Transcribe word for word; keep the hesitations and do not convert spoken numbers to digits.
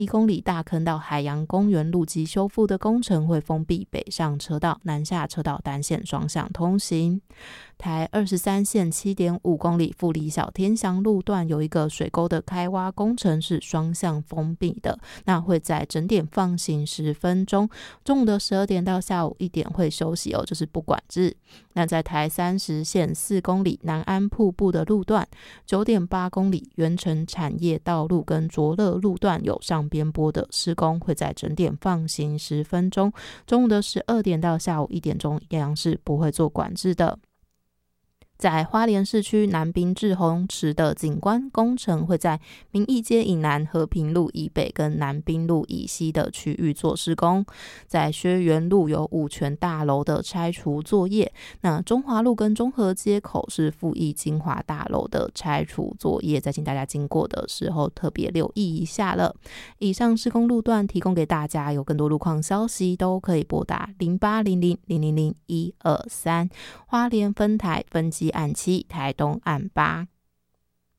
一公里大坑到海洋公园路基修复的工程会封闭北上车道，南下车道单线双向通行。台二十三线 七点五公里富里小天祥路段有一个水沟的开挖工程是双向封闭的，那会在整点放行十分钟，中午的十二点到下午一点会休息哦，就是不管制。那在台三十线四公里南安瀑布的路段， 九点八公里原城产业道路跟卓乐路段有上边坡的施工，会在整点放行十分钟，中午的十二点到下午一点钟一样是不会做管制的。在花莲市区南滨志洪池的景观工程会在民义街以南、和平路以北跟南滨路以西的区域做施工。在薛园路有五权大楼的拆除作业，那中华路跟中和街口是富益金华大楼的拆除作业，再请大家经过的时候特别留意一下了。以上施工路段提供给大家，有更多路况消息都可以拨打零八零零零零零一二三，花莲分台分机案七，台东案八。